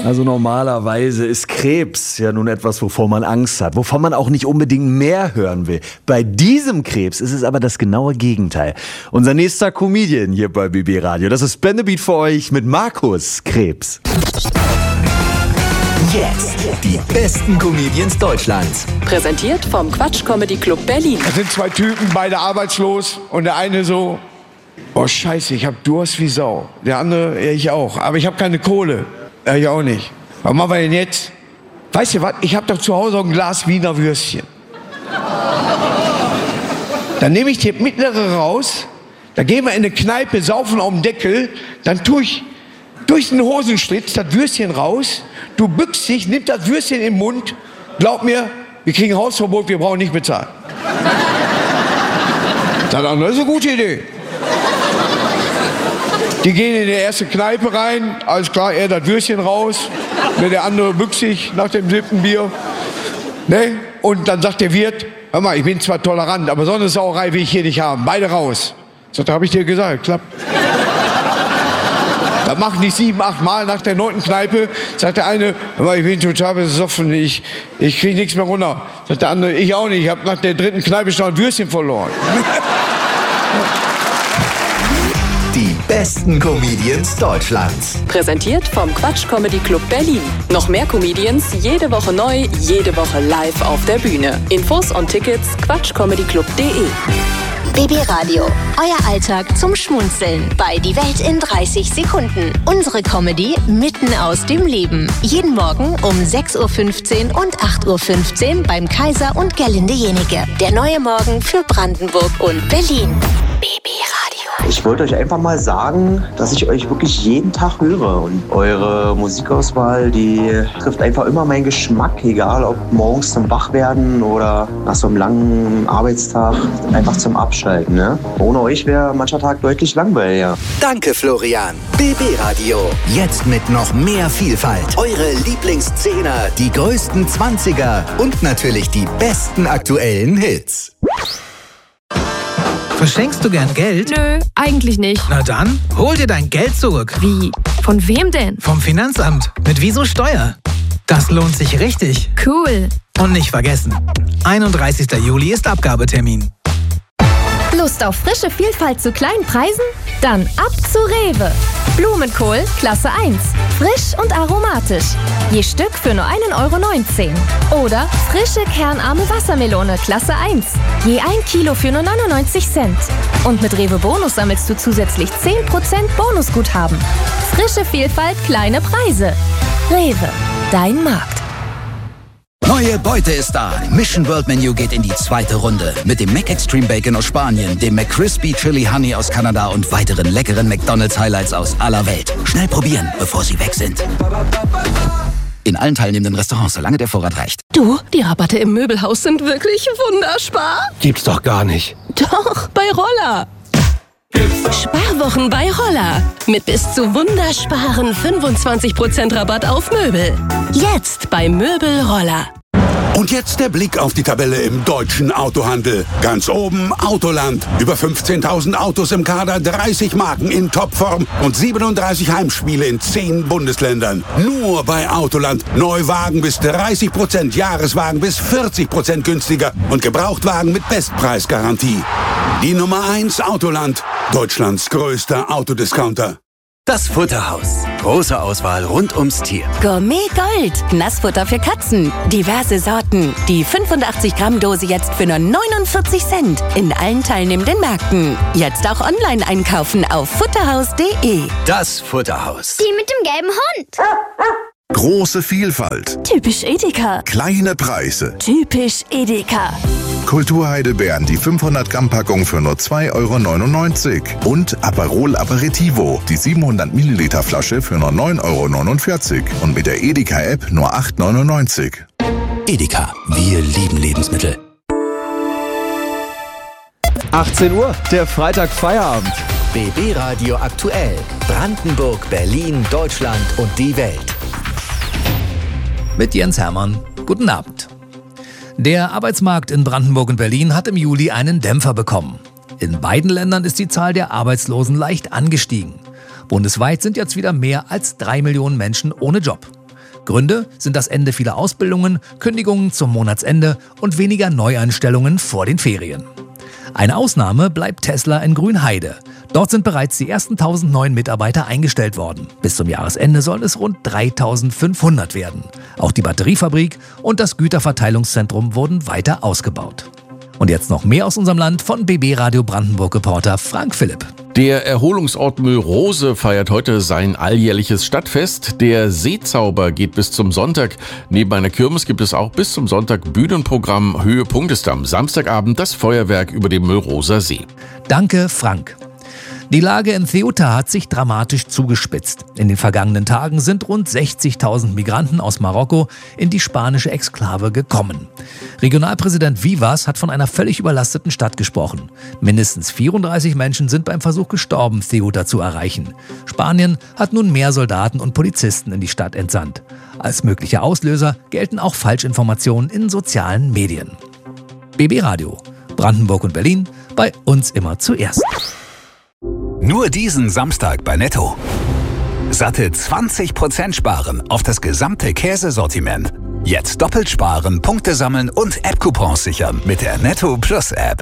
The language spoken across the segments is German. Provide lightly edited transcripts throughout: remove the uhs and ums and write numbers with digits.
Also normalerweise ist Krebs ja nun etwas, wovor man Angst hat, wovon man auch nicht unbedingt mehr hören will. Bei diesem Krebs ist es aber das genaue Gegenteil. Unser nächster Comedian hier bei BB Radio, das ist Bendebeat für euch mit Markus Krebs. Jetzt die besten Comedians Deutschlands. Präsentiert vom Quatsch Comedy Club Berlin. Das sind zwei Typen, beide arbeitslos. Und der eine so, oh Scheiße, ich hab Durst wie Sau. Der andere, ja, ich auch. Aber ich hab keine Kohle. Ja, ich auch nicht. Was machen wir denn jetzt? Weißt du was, ich hab doch zu Hause ein Glas Wiener Würstchen. Dann nehme ich die mittlere raus, dann gehen wir in eine Kneipe, saufen auf dem Deckel, dann tue ich durch den Hosenschlitz das Würstchen raus, du bückst dich, nimm das Würstchen im Mund, glaub mir, wir kriegen Hausverbot, wir brauchen nicht bezahlen. Das ist eine gute Idee. Die gehen in die erste Kneipe rein, alles klar, er das Würstchen raus, der andere bückt sich nach dem 7. Bier. Ne? Und dann sagt der Wirt, hör mal, ich bin zwar tolerant, aber so eine Sauerei will ich hier nicht haben, beide raus. Sagt, da habe ich dir gesagt, klappt. Das machen die 7, 8 Mal nach der 9. Kneipe. Sagt der eine, ich bin total besoffen, ich kriege nichts mehr runter. Sagt der andere, ich auch nicht, ich habe nach der 3. Kneipe schon ein Würstchen verloren. Die besten Comedians Deutschlands. Präsentiert vom Quatsch Comedy Club Berlin. Noch mehr Comedians, jede Woche neu, jede Woche live auf der Bühne. Infos und Tickets quatschcomedyclub.de. BB Radio, euer Alltag zum Schmunzeln bei Die Welt in 30 Sekunden. Unsere Comedy mitten aus dem Leben. Jeden Morgen um 6.15 Uhr und 8.15 Uhr beim Kaiser und Gerlinde Jenike. Der neue Morgen für Brandenburg und Berlin. BB Radio. Ich wollte euch einfach mal sagen, dass ich euch wirklich jeden Tag höre. Und eure Musikauswahl, die trifft einfach immer meinen Geschmack. Egal ob morgens zum Wachwerden oder nach so einem langen Arbeitstag einfach zum Abschalten. Ne? Ohne euch wäre mancher Tag deutlich langweiliger. Danke, Florian. BB Radio. Jetzt mit noch mehr Vielfalt. Eure Lieblingszehner, die größten 20er und natürlich die besten aktuellen Hits. Verschenkst du gern Geld? Nö, eigentlich nicht. Na dann, hol dir dein Geld zurück. Wie? Von wem denn? Vom Finanzamt. Mit Wieso Steuer. Das lohnt sich richtig. Cool. Und nicht vergessen, 31. Juli ist Abgabetermin. Lust auf frische Vielfalt zu kleinen Preisen? Dann ab zu Rewe. Blumenkohl Klasse 1. Frisch und aromatisch. Je Stück für nur 1,19 €. Oder frische kernarme Wassermelone Klasse 1. Je 1 Kilo für nur 99 Cent. Und mit Rewe Bonus sammelst du zusätzlich 10% Bonusguthaben. Frische Vielfalt, kleine Preise. Rewe, dein Markt. Neue Beute ist da. Mission World Menu geht in die 2. Runde. Mit dem McExtreme Bacon aus Spanien, dem McCrispy Chili Honey aus Kanada und weiteren leckeren McDonald's Highlights aus aller Welt. Schnell probieren, bevor sie weg sind. In allen teilnehmenden Restaurants, solange der Vorrat reicht. Du, die Rabatte im Möbelhaus sind wirklich wunderbar. Gibt's doch gar nicht. Doch, bei Roller. Sparwochen bei Roller. Mit bis zu wundersparen 25% Rabatt auf Möbel. Jetzt bei Möbel Roller. Und jetzt der Blick auf die Tabelle im deutschen Autohandel. Ganz oben Autoland. Über 15.000 Autos im Kader, 30 Marken in Topform und 37 Heimspiele in 10 Bundesländern. Nur bei Autoland. Neuwagen bis 30%, Jahreswagen bis 40% günstiger und Gebrauchtwagen mit Bestpreisgarantie. Die Nummer 1 Autoland. Deutschlands größter Autodiscounter. Das Futterhaus. Große Auswahl rund ums Tier. Gourmet Gold. Nassfutter für Katzen. Diverse Sorten. Die 85-Gramm-Dose jetzt für nur 49 Cent. In allen teilnehmenden Märkten. Jetzt auch online einkaufen auf futterhaus.de. Das Futterhaus. Die mit dem gelben Hund. Große Vielfalt. Typisch Edeka. Kleine Preise. Typisch Edeka. Kulturheidelbeeren, die 500-Gramm-Packung für nur 2,99 € und Aperol Aperitivo, die 700 Milliliter Flasche für nur 9,49 € und mit der Edeka-App nur 8,99 €. Edeka, wir lieben Lebensmittel. 18 Uhr, der Freitag-Feierabend. BB Radio aktuell. Brandenburg, Berlin, Deutschland und die Welt. Mit Jens Hermann. Guten Abend. Der Arbeitsmarkt in Brandenburg und Berlin hat im Juli einen Dämpfer bekommen. In beiden Ländern ist die Zahl der Arbeitslosen leicht angestiegen. Bundesweit sind jetzt wieder mehr als 3 Millionen Menschen ohne Job. Gründe sind das Ende vieler Ausbildungen, Kündigungen zum Monatsende und weniger Neueinstellungen vor den Ferien. Eine Ausnahme bleibt Tesla in Grünheide. Dort sind bereits die ersten 1000 neuen Mitarbeiter eingestellt worden. Bis zum Jahresende sollen es rund 3500 werden. Auch die Batteriefabrik und das Güterverteilungszentrum wurden weiter ausgebaut. Und jetzt noch mehr aus unserem Land von BB Radio Brandenburg-Reporter Frank Philipp. Der Erholungsort Müllrose feiert heute sein alljährliches Stadtfest. Der Seezauber geht bis zum Sonntag. Neben einer Kirmes gibt es auch bis zum Sonntag Bühnenprogramm. Höhepunkt ist am Samstagabend das Feuerwerk über dem Müllroser See. Danke, Frank. Die Lage in Ceuta hat sich dramatisch zugespitzt. In den vergangenen Tagen sind rund 60.000 Migranten aus Marokko in die spanische Exklave gekommen. Regionalpräsident Vivas hat von einer völlig überlasteten Stadt gesprochen. Mindestens 34 Menschen sind beim Versuch gestorben, Ceuta zu erreichen. Spanien hat nun mehr Soldaten und Polizisten in die Stadt entsandt. Als möglicher Auslöser gelten auch Falschinformationen in sozialen Medien. BB Radio, Brandenburg und Berlin, bei uns immer zuerst. Nur diesen Samstag bei Netto. Satte 20% sparen auf das gesamte Käsesortiment. Jetzt doppelt sparen, Punkte sammeln und App-Coupons sichern mit der Netto Plus App.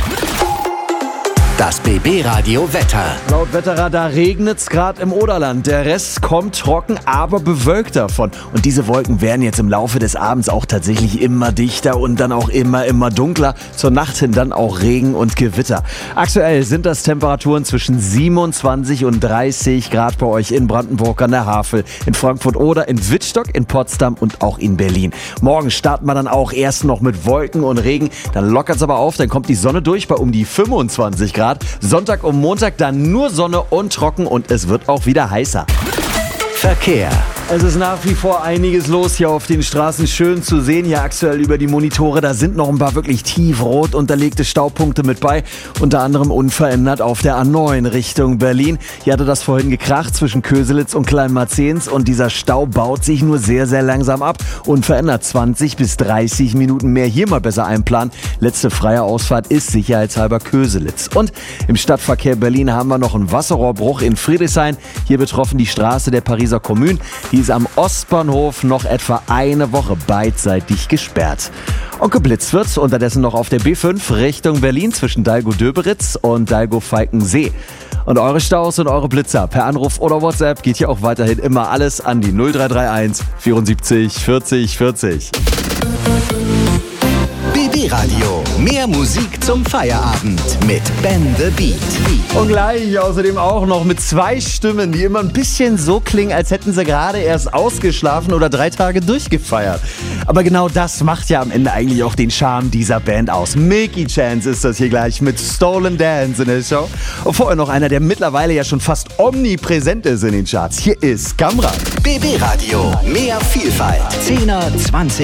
Das BB-Radio Wetter. Laut Wetterradar regnet's gerade im Oderland. Der Rest kommt trocken, aber bewölkt davon. Und diese Wolken werden jetzt im Laufe des Abends auch tatsächlich immer dichter und dann auch immer dunkler. Zur Nacht hin dann auch Regen und Gewitter. Aktuell sind das Temperaturen zwischen 27 und 30 Grad bei euch in Brandenburg an der Havel, in Frankfurt oder in Wittstock, in Potsdam und auch in Berlin. Morgen starten wir dann auch erst noch mit Wolken und Regen. Dann lockert's aber auf, dann kommt die Sonne durch bei um die 25 Grad. Sonntag und Montag dann nur Sonne und trocken und es wird auch wieder heißer. Verkehr. Es ist nach wie vor einiges los hier auf den Straßen. Schön zu sehen hier aktuell über die Monitore. Da sind noch ein paar wirklich tiefrot unterlegte Staupunkte mit bei. Unter anderem unverändert auf der A9 Richtung Berlin. Hier hatte das vorhin gekracht zwischen Köselitz und Kleinmarzens. Und dieser Stau baut sich nur sehr, sehr langsam ab. Unverändert 20 bis 30 Minuten mehr. Hier mal besser einplanen. Letzte freie Ausfahrt ist sicherheitshalber Köselitz. Und im Stadtverkehr Berlin haben wir noch einen Wasserrohrbruch in Friedrichshain. Hier betroffen die Straße der Pariser Kommune. Die ist am Ostbahnhof noch etwa eine Woche beidseitig gesperrt. Und geblitzt wird unterdessen noch auf der B5 Richtung Berlin zwischen Dalgo-Döberitz und Dalgo-Falkensee. Und eure Staus und eure Blitzer per Anruf oder WhatsApp geht hier auch weiterhin immer alles an die 0331 74 40 40. BB Radio. Mehr Musik zum Feierabend mit Ben the Beat. Und gleich außerdem auch noch mit 2 Stimmen, die immer ein bisschen so klingen, als hätten sie gerade erst ausgeschlafen oder 3 Tage durchgefeiert. Aber genau das macht ja am Ende eigentlich auch den Charme dieser Band aus. Milky Chance ist das hier gleich mit Stolen Dance in der Show. Und vorher noch einer, der mittlerweile ja schon fast omnipräsent ist in den Charts. Hier ist Kamra. BB Radio. Mehr Vielfalt. 10er, 20er.